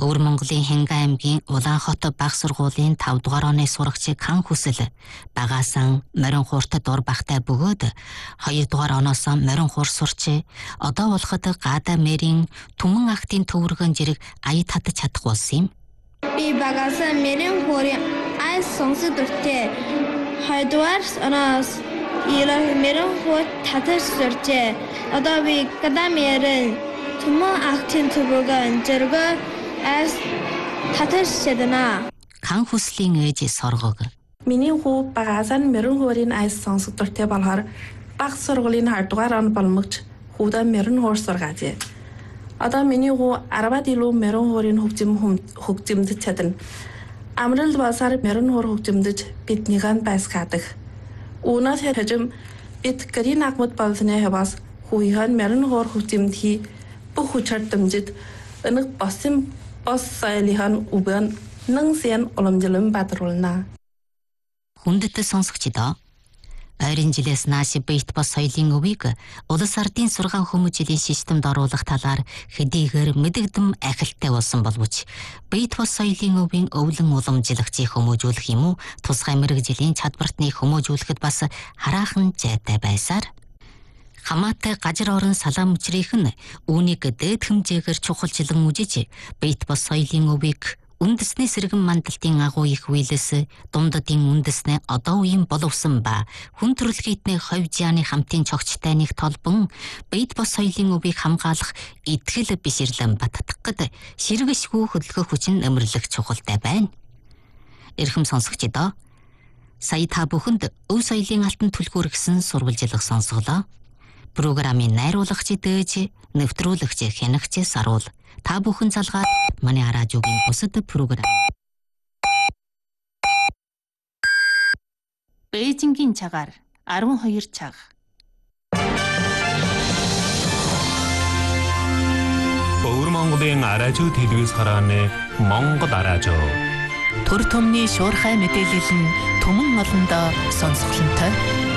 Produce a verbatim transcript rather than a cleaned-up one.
Өвөр Монголын Хэнгэ аймгийн Улаанхот баг сургуулийн тавь дугаар оны сурагчид Кан Хүсэл багаасан морин хууртад дур багтай бөгөөд хоёр дугаар оноос морин хуур сурч одоо болоход гадаа мэрийн түмэн актын төвөргөн зэрэг ая татаж чадах болсон юм. Би багаасан морин хуурын ай сонсож дуртай. хоёр дугаар оноос ирэх морин хуур татаж сурч одоо би гадаа мэрийн түмэн актын төвөргөн зэрэг As татаж чадна. Кан Хүслийн ээж Соргог. Миний хүү багаасан морин хуурын айс сонсох дуртай болохоор баг сургуулийн хоёр дугаар он болмогч хүүдээ морин хуур сургаажээ. Одоо миний хүү арваад илүү морин хуурын хөгжим хөгжимдөж чадна. Амралт басаар морин хуур хөгжимдөж биднийг байсгаадаг. Үүнээс хэрэжим бид гэрийн агмад болсны хавас хүүхэн морин хуур хөгжимдхий бүх хүчээр дэмжиж энэг босын Бос сайлихан убан нангсиан уламжлан бадруулна. Хүндэт сонсогчдоо ойрын жилээс нааш бит бос соёлын өвийг улс ардын сургаан хүмүүжлийн системд оруулах талаар хэдийгээр мэдэгдэм ахилттай болсон боловч бит бос соёлын өвийн өвлөн уламжлагчийг хүмүүжүүлэх юм уу тусгай мэрэгжлийн чадвартны хүмүүжүүлэхэд бас хараахан зайтай байсаар хамаатай гажир орон салаам мөчрийнх нь үүнийг дээд хэмжээгээр чухалчлан үжиж бит бос соёлын өвийг үндэсний сэргэн мандалтын агуу их үйлээс дундадын үндэснээ одоо үеийн боловсон ба хүн төрөлхийдний ховжяаны хамтын чогчтой нэг толбон бит бос соёлын өвийг хамгаалах итгэл биширлэн баттах гэд ширгэшгүй хөдөлгөх хүчин нэмэрлэх чухалтай байна. Эрхэм сонсогчдоо сая та бүхэнд өв соёлын алтан түлхүүр гэсэн сурвалжилга сонсголоо. Программын найруулагч дээж, нэвтрүүлэгч хянагч Саруул. Та бүхэн залгаад манай радиогийн бусад програм. Бээжингийн цагаар арван хоёр цаг. Өвөр Монголын радио телевиз харааны Монгол радио. Төр түмний шуурхай мэдээлэл нь түмэн олондоо сонсголонтой.